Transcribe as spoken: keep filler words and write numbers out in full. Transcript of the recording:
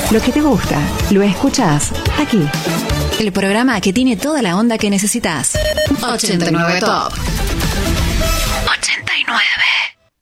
Lo que te gusta, lo escuchás aquí. El programa que tiene toda la onda que necesitas. ochenta y nueve Top. ochenta y nueve.